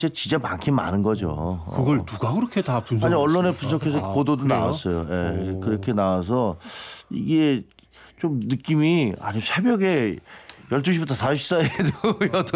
진짜 많긴 많은 거죠. 그걸 누가 그렇게 다 분석을 아니 언론에 했습니까? 분석해서 보도도 그래요? 나왔어요. 예, 그렇게 나와서 이게 좀 느낌이 아니 새벽에 12시부터 5시 사이에도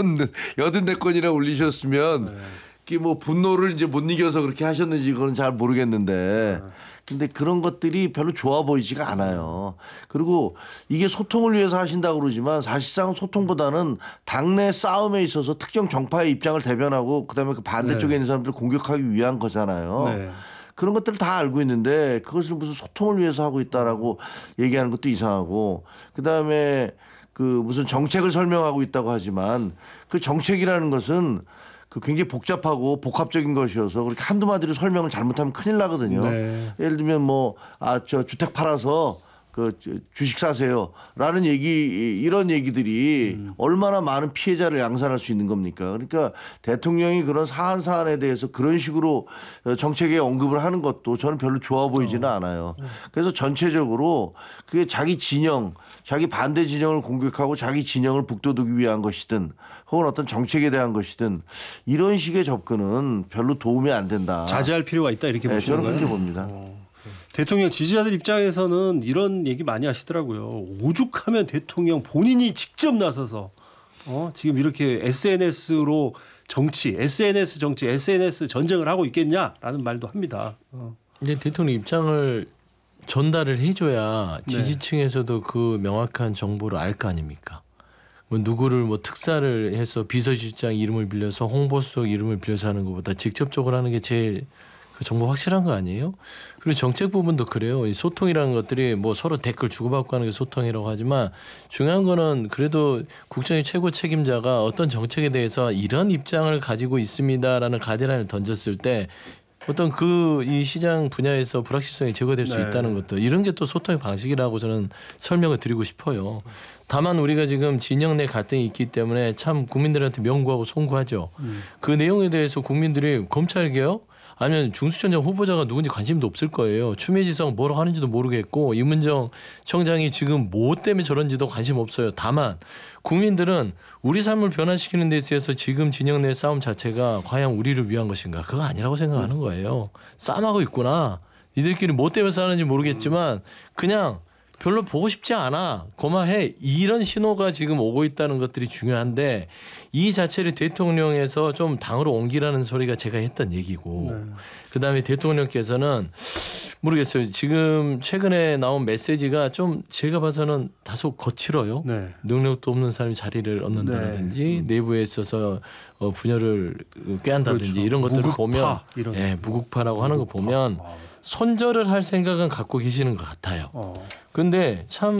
84건이나 올리셨으면 그게 뭐 분노를 이제 못 이겨서 그렇게 하셨는지 그건 잘 모르겠는데 근데 그런 것들이 별로 좋아 보이지가 않아요. 그리고 이게 소통을 위해서 하신다고 그러지만 사실상 소통보다는 당내 싸움에 있어서 특정 정파의 입장을 대변하고 그다음에 그 반대쪽에 있는 사람들을 공격하기 위한 거잖아요. 네. 그런 것들을 다 알고 있는데 그것을 무슨 소통을 위해서 하고 있다라고 얘기하는 것도 이상하고 그다음에 그 무슨 정책을 설명하고 있다고 하지만 그 정책이라는 것은 그 굉장히 복잡하고 복합적인 것이어서 그렇게 한두 마디로 설명을 잘못하면 큰일 나거든요. 네. 예를 들면 뭐 저 주택 팔아서 그 주식 사세요라는 얘기 이런 얘기들이 얼마나 많은 피해자를 양산할 수 있는 겁니까? 그러니까 대통령이 그런 사안에 대해서 그런 식으로 정책에 언급을 하는 것도 저는 별로 좋아 보이지는 않아요. 그래서 전체적으로 그게 자기 진영, 자기 반대 진영을 공격하고 자기 진영을 북돋우기 위한 것이든 혹은 어떤 정책에 대한 것이든 이런 식의 접근은 별로 도움이 안 된다. 자제할 필요가 있다 이렇게 네, 보시는 저는 거예요? 그렇게 봅니다. 대통령 지지자들 입장에서는 이런 얘기 많이 하시더라고요. 오죽하면 대통령 본인이 직접 나서서 지금 이렇게 SNS로 정치, SNS 정치, SNS 전쟁을 하고 있겠냐라는 말도 합니다. 이제 대통령 입장을 전달을 해줘야 지지층에서도 그 명확한 정보를 알 거 아닙니까? 뭐 누구를 뭐 특사를 해서 비서실장 이름을 빌려서 홍보수석 이름을 빌려서 하는 것보다 직접적으로 하는 게 제일 그 정보 확실한 거 아니에요? 그리고 정책 부분도 그래요. 이 소통이라는 것들이 뭐 서로 댓글 주고받고 하는 게 소통이라고 하지만 중요한 거는 그래도 국정의 최고 책임자가 어떤 정책에 대해서 이런 입장을 가지고 있습니다라는 가이드라인을 던졌을 때 어떤 그 이 시장 분야에서 불확실성이 제거될 수 있다는 것도 이런 게 또 소통의 방식이라고 저는 설명을 드리고 싶어요. 다만 우리가 지금 진영 내 갈등이 있기 때문에 참 국민들한테 명구하고 송구하죠. 그 내용에 대해서 국민들이 검찰 개혁 아니면 중수청장 후보자가 누군지 관심도 없을 거예요. 추미애 지사가 뭐라고 하는지도 모르겠고 이문정 청장이 지금 뭐 때문에 저런지도 관심 없어요. 다만 국민들은 우리 삶을 변화시키는 데 있어서 지금 진영 내 싸움 자체가 과연 우리를 위한 것인가 그거 아니라고 생각하는 거예요. 싸움하고 있구나. 니들끼리 뭐 때문에 싸우는지 모르겠지만 그냥 별로 보고 싶지 않아. 고마해. 이런 신호가 지금 오고 있다는 것들이 중요한데 이 자체를 대통령에서 좀 당으로 옮기라는 소리가 제가 했던 얘기고 그다음에 대통령께서는 모르겠어요. 지금 최근에 나온 메시지가 좀 제가 봐서는 다소 거칠어요. 능력도 없는 사람이 자리를 얻는다든지 내부에 있어서 분열을 꾀한다든지 이런 것들을 보면 무국파라고 하는 거 보면 손절을 할 생각은 갖고 계시는 것 같아요. 그런데 참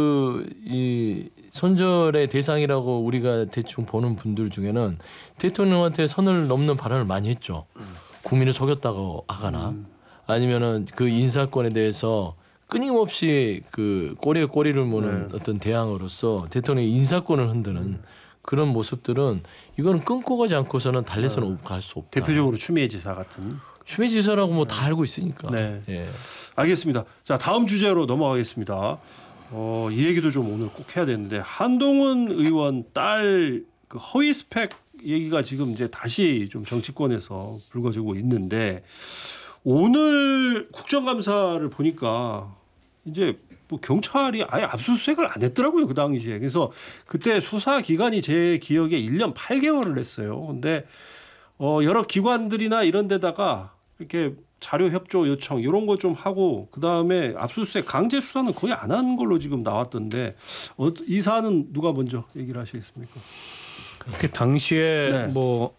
이 손절의 대상이라고 우리가 대충 보는 분들 중에는 대통령한테 선을 넘는 발언을 많이 했죠. 국민을 속였다고 하거나 아니면은 그 인사권에 대해서 끊임없이 그 꼬리에 꼬리를 무는 어떤 대항으로서 대통령의 인사권을 흔드는 그런 모습들은 이거는 끊고 가지 않고서는 달래서는 갈 수 없다. 대표적으로 추미애 지사 같은. 추미애 지사라고 뭐 다 알고 있으니까. 알겠습니다. 자 다음 주제로 넘어가겠습니다. 이 얘기도 좀 오늘 꼭 해야 되는데 한동훈 의원 딸 그 허위 스펙 얘기가 지금 이제 다시 좀 정치권에서 불거지고 있는데 오늘 국정감사를 보니까 이제 뭐 경찰이 아예 압수수색을 안 했더라고요 그 당시에. 그래서 그때 수사 기간이 제 기억에 1년 8개월을 했어요. 근데 여러 기관들이나 이런 데다가 이렇게 자료 협조 요청 이런 거 좀 하고 그다음에 압수수색 강제 수사는 거의 안 한 걸로 지금 나왔던데 이 사안은 누가 먼저 얘기를 하시겠습니까? 그 당시에 뭐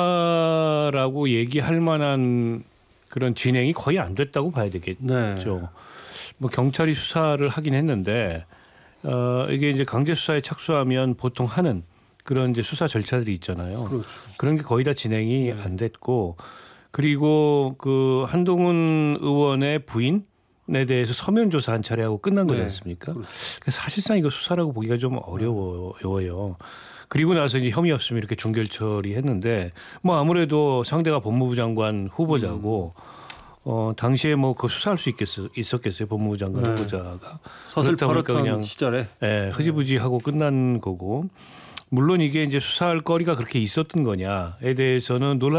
수사라고 얘기할 만한 그런 진행이 거의 안 됐다고 봐야 되겠죠. 뭐 경찰이 수사를 하긴 했는데 이게 이제 강제 수사에 착수하면 보통 하는 그런 이제 수사 절차들이 있잖아요. 그런 게 거의 다 진행이 안 됐고 그리고 그 한동훈 의원의 부인에 대해서 서면 조사 한 차례 하고 끝난 거지 않습니까? 사실상 이거 수사라고 보기가 좀 어려워요. 그리고 나서 이제 혐의 없으면 이렇게 종결 처리했는데 뭐 아무래도 상대가 법무부 장관 후보자고 당시에 뭐 그 수사할 수 있었겠어요 법무부 장관 후보자가 서슬 펄었던 시절에 흐지부지하고 끝난 거고 물론 이게 이제 수사할 거리가 그렇게 있었던 거냐에 대해서는 논란